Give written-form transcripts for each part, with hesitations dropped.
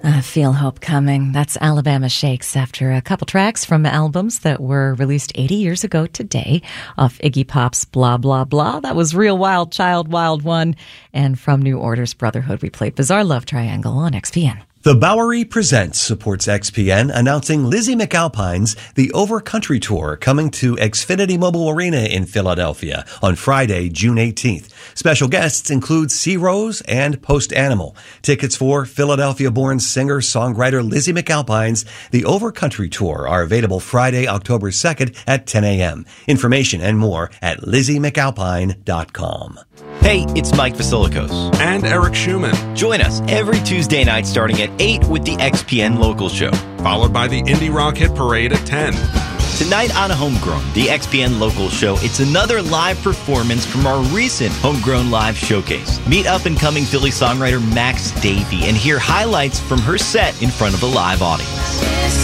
I feel hope coming. That's Alabama Shakes after a couple tracks from albums that were released 80 years ago today off Iggy Pop's Blah, Blah, Blah. That was Real Wild Child, Wild One. And from New Order's Brotherhood, we played Bizarre Love Triangle on XPN. The Bowery Presents supports XPN, announcing Lizzie McAlpine's The Overcountry Tour coming to Xfinity Mobile Arena in Philadelphia on Friday, June 18th. Special guests include C. Rose and Post Animal. Tickets for Philadelphia-born singer-songwriter Lizzie McAlpine's The Overcountry Tour are available Friday, October 2nd at 10 a.m. Information and more at LizzieMcAlpine.com. Hey, it's Mike Vasilikos. And Eric Schumann. Join us every Tuesday night starting at 8 with the XPN Local Show. Followed by the Indie Rock Hit Parade at 10. Tonight on Homegrown, the XPN Local Show, it's another live performance from our recent Homegrown Live Showcase. Meet up-and-coming Philly songwriter Max Davey and hear highlights from her set in front of a live audience.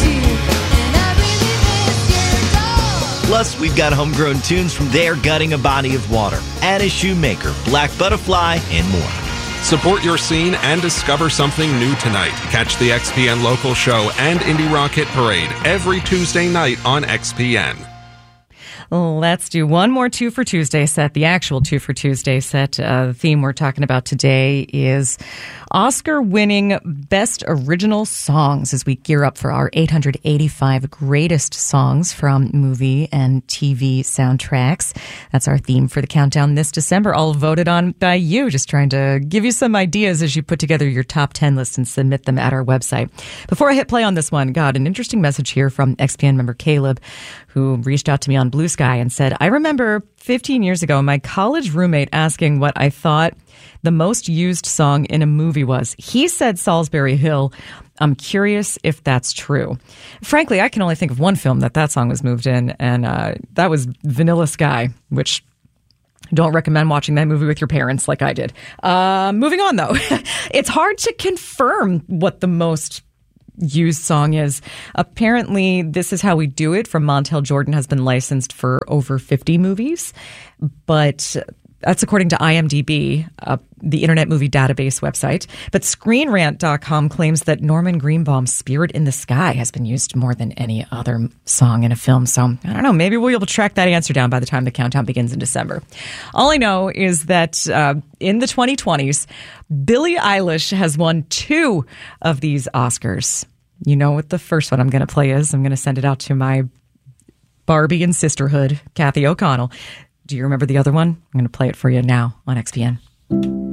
Plus, we've got homegrown tunes from They're Gutting a Body of Water, Anna Shoemaker, Black Butterfly, and more. Support your scene and discover something new tonight. Catch the XPN Local Show and Indie Rock Hit Parade every Tuesday night on XPN. Let's do one more Two for Tuesday set, the actual Two for Tuesday set. The theme we're talking about today is Oscar-winning Best Original Songs as we gear up for our 885 greatest songs from movie and TV soundtracks. That's our theme for the countdown this December, all voted on by you, just trying to give you some ideas as you put together your top 10 lists and submit them at our website. Before I hit play on this one, got an interesting message here from XPN member Caleb, who reached out to me on Blue Sky and said, I remember 15 years ago my college roommate asking what I thought the most used song in a movie was. He said Salisbury Hill. I'm curious if that's true. Frankly, I can only think of one film that song was moved in, and that was Vanilla Sky, which don't recommend watching that movie with your parents like I did. Moving on, though. It's hard to confirm what the most used song is. Apparently, This Is How We Do It from Montel Jordan has been licensed for over 50 movies, but that's according to IMDb, the Internet Movie Database website. But ScreenRant.com claims that Norman Greenbaum's Spirit in the Sky has been used more than any other song in a film. So, I don't know, maybe we'll be able to track that answer down by the time the countdown begins in December. All I know is that in the 2020s, Billie Eilish has won 2 of these Oscars. You know what the first one I'm going to play is. I'm going to send it out to my Barbie and sisterhood, Kathy O'Connell. Do you remember the other one? I'm going to play it for you now on XPN.